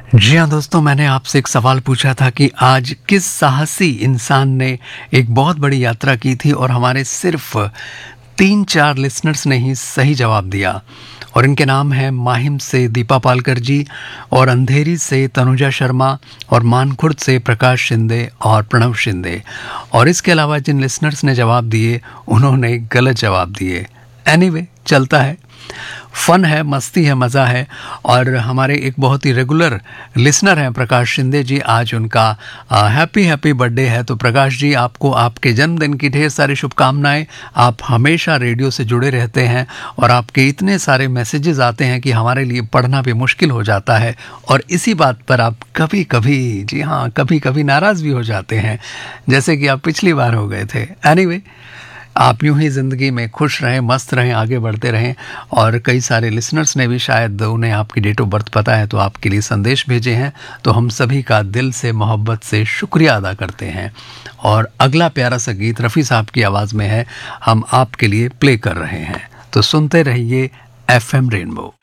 जी हाँ दोस्तों, मैंने आपसे एक सवाल पूछा था कि आज किस साहसी इंसान ने एक बहुत बड़ी यात्रा की थी और हमारे सिर्फ 3-4 लिसनर्स ने ही सही जवाब दिया। और इनके नाम हैं माहिम से दीपा पालकर जी, और अंधेरी से तनुजा शर्मा, और मानखुर्द से प्रकाश शिंदे और प्रणव शिंदे। और इसके अलावा जिन लिसनर्स ने जवाब दिए उन्होंने गलत जवाब दिए। एनीवे, चलता है, फन है, मस्ती है, मज़ा है। और हमारे एक बहुत ही रेगुलर लिसनर हैं प्रकाश शिंदे जी, आज उनका हैप्पी हैप्पी बर्थडे है। तो प्रकाश जी, आपको आपके जन्मदिन की ढेर सारी शुभकामनाएं। आप हमेशा रेडियो से जुड़े रहते हैं और आपके इतने सारे मैसेजेस आते हैं कि हमारे लिए पढ़ना भी मुश्किल हो जाता है। और इसी बात पर आप कभी कभी, जी हाँ, कभी कभी नाराज़ भी हो जाते हैं, जैसे कि आप पिछली बार हो गए थे। एनीवे, आप यूं ही ज़िंदगी में खुश रहें, मस्त रहें, आगे बढ़ते रहें। और कई सारे लिसनर्स ने भी, शायद उन्हें आपकी डेट ऑफ बर्थ पता है, तो आपके लिए संदेश भेजे हैं। तो हम सभी का दिल से मोहब्बत से शुक्रिया अदा करते हैं। और अगला प्यारा सा गीत रफ़ी साहब की आवाज़ में है, हम आपके लिए प्ले कर रहे हैं। तो सुनते रहिए FM रेनबो।